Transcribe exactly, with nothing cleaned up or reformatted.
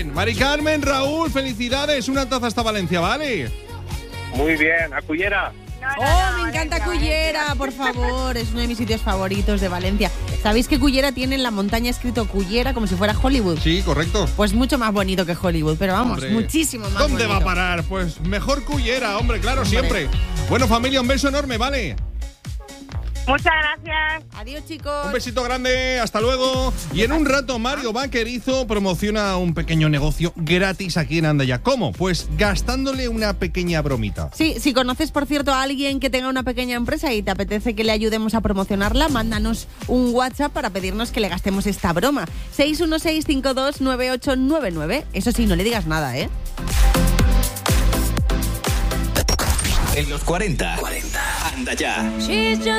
bien. Mari Carmen, Raúl, felicidades. Una taza hasta Valencia, ¿vale? Muy bien, a Cullera. No, no, Oh, no, me encanta Valencia, Cullera, Valencia. por favor. Es uno de mis sitios favoritos de Valencia. ¿Sabéis que Cullera tiene en la montaña escrito Cullera como si fuera Hollywood? Sí, correcto. Pues mucho más bonito que Hollywood, pero vamos, Hombre, muchísimo más ¿Dónde bonito. va a parar? Pues mejor Cullera, hombre, claro, Hombre. siempre. Bueno, familia, un beso enorme, ¿vale? Muchas gracias. Adiós, chicos. Un besito grande, hasta luego. Y en un rato Mario Vaquerizo promociona un pequeño negocio gratis aquí en Andaya. ¿Cómo? Pues gastándole una pequeña bromita. Sí, si conoces, por cierto, a alguien que tenga una pequeña empresa y te apetece que le ayudemos a promocionarla, mándanos un WhatsApp para pedirnos que le gastemos esta broma. seis uno seis, cinco dos nueve ocho nueve nueve. Eso sí, no le digas nada, ¿eh? En los cuarenta. cuarenta. Anda ya. She's just